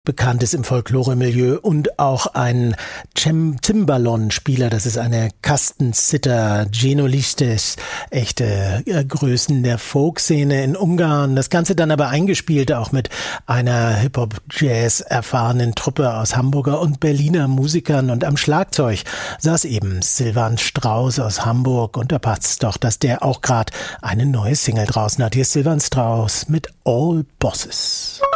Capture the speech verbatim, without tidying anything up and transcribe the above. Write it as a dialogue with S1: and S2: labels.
S1: bekannt ist im Folklore-Milieu und auch ein Cembalon-Spieler, das ist eine Kastensitter, Genolistes, echte äh, Größen der Folkszene in Ungarn. Das Ganze dann aber eingespielt auch mit einer Hip-Hop-Jazz erfahrenen Truppe aus Hamburger und Berliner Musikern, und am Schlagzeug saß eben Silvan Strauss aus Hamburg, und da passt's doch, dass der auch gerade eine neue Single draußen hat. Hier ist Silvan Strauss mit All Bosses.